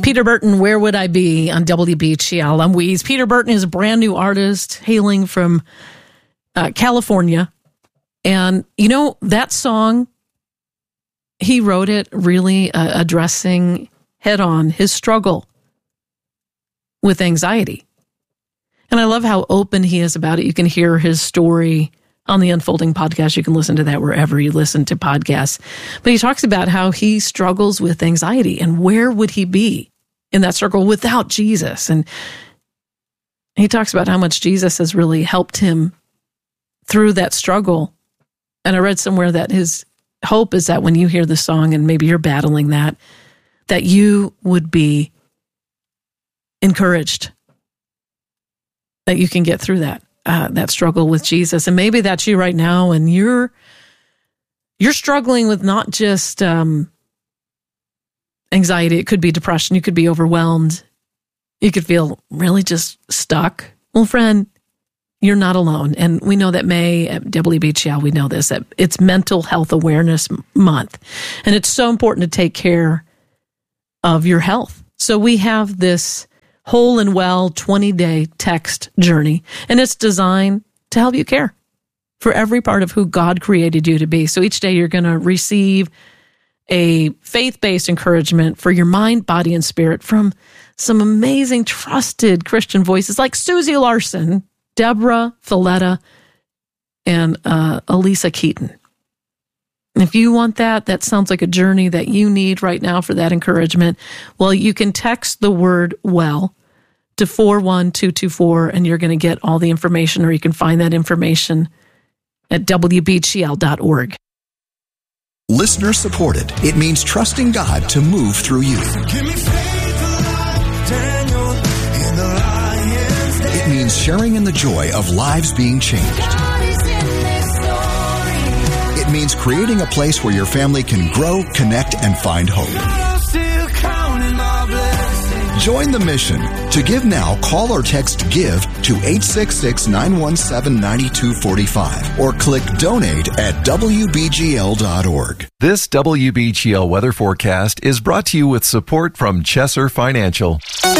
Peter Burton, Where Would I Be on WBGL. I'm Weeze. Peter Burton is a brand new artist hailing from California. And, you know, that song, he wrote it really addressing head-on his struggle with anxiety. And I love how open he is about it. You can hear his story on the Unfolding podcast. You can listen to that wherever you listen to podcasts. But he talks about how he struggles with anxiety and where would he be in that struggle without Jesus. And he talks about how much Jesus has really helped him through that struggle. And I read somewhere that his hope is that when you hear the song and maybe you're battling that you would be encouraged, that you can get through that struggle with Jesus. And maybe that's you right now, and you're struggling with not just anxiety. It could be depression. You could be overwhelmed. You could feel really just stuck. Well, friend, you're not alone. And we know that May at WBGL, we know this, that it's Mental Health Awareness Month. And it's so important to take care of your health. So we have this Whole and Well 20-day text journey, and it's designed to help you care for every part of who God created you to be. So each day you're going to receive a faith-based encouragement for your mind, body, and spirit from some amazing, trusted Christian voices like Susie Larson, Deborah Filletta, and Elisa Keaton. If you want that sounds like a journey that you need right now for that encouragement. Well, you can text the word WELL to 41224, and you're going to get all the information, or you can find that information at WBGL.org. Listener supported. It means trusting God to move through you. It means sharing in the joy of lives being changed. It means creating a place where your family can grow, connect, and find hope. Join the mission. To give now, call or text GIVE to 866-917-9245 or click donate at WBGL.org. This WBGL weather forecast is brought to you with support from Chesser Financial.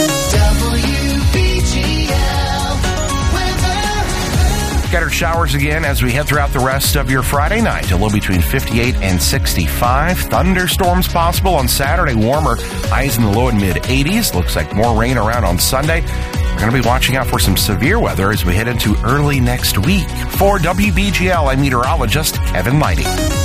Scattered showers again as we head throughout the rest of your Friday night. A low between 58 and 65. Thunderstorms possible on Saturday. Warmer. Highs in the low and mid 80s. Looks like more rain around on Sunday. We're going to be watching out for some severe weather as we head into early next week. For WBGL, I'm meteorologist Kevin Lighty.